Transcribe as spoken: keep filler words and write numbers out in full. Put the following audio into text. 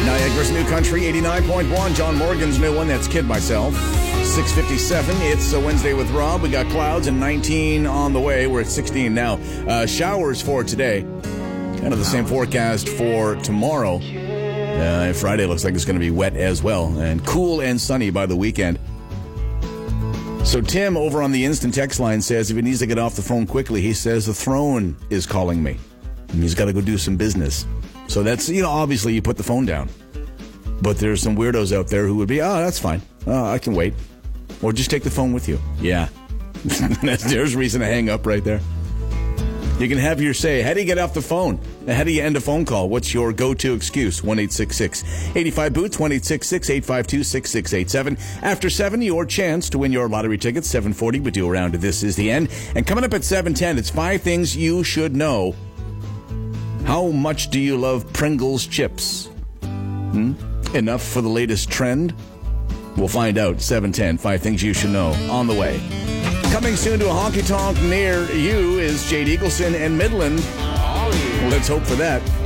Niagara's New Country, eighty-nine point one. John Morgan's new one, that's Kid Myself. six fifty-seven, it's a Wednesday with Rob. We got clouds and nineteen on the way. We're at sixteen now. Uh, showers for today. Kind of the same forecast for tomorrow. Uh, Friday looks like it's going to be wet as well. And cool and sunny by the weekend. So Tim over on the instant text line says if he needs to get off the phone quickly, he says the throne is calling me. And he's got to go do some business. So that's, you know, obviously you put the phone down. But there's some weirdos out there who would be, oh, that's fine. Oh, I can wait. Or just take the phone with you. Yeah. There's reason to hang up right there. You can have your say. How do you get off the phone? How do you end a phone call? What's your go-to excuse? one eight six six, eight five, boots, one eight six six, eight five two, six six eight seven. After seven, your chance to win your lottery tickets. seven forty, we do around to This Is the End. And coming up at seven ten, it's five things you should know. How much do you love Pringles chips? Hmm? Enough for the latest trend? We'll find out. seven ten, five things you should know. On the way. Coming soon to a honky-tonk near you is Jade Eagleson and Midland. Let's hope for that.